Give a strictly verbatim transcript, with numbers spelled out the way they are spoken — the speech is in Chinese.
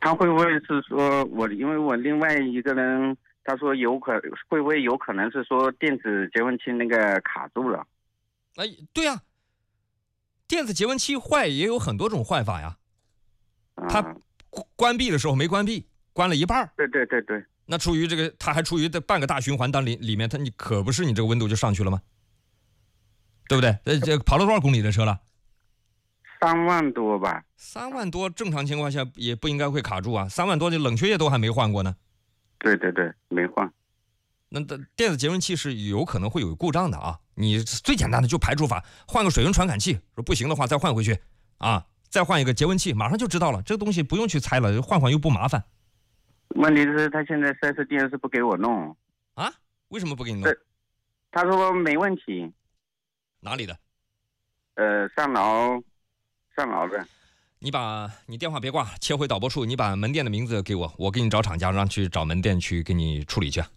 他会不会是说我，因为我另外一个人他说有可会不会有可能是说电子节温器那个卡住了？ 哎，对呀、啊，电子节温器坏也有很多种坏法呀。它关闭的时候没关闭，关了一半。 对对对对。 那处于这个，它还处于这半个大循环当里里面，它你可不是你这个温度就上去了吗？对不对？呃，这跑了多少公里的车了？ 三万多吧。 三万多，正常情况下也不应该会卡住啊。三万多，这冷却液都还没换过呢。 对对对，没换。 那电子节温器是有可能会有故障的啊。你最简单的就排除法，换个水温传感器，说不行的话再换回去啊，再换一个节温器，马上就知道了。这个东西不用去猜了，换换又不麻烦。 问题是，他现在四 S店是不给我弄啊？为什么不给你弄？ 他说没问题。 哪里的？ 呃，上饶，上饶的。 你把你电话别挂，切回导播处，你把门店的名字给我，我给你找厂家，让去找门店去给你处理去。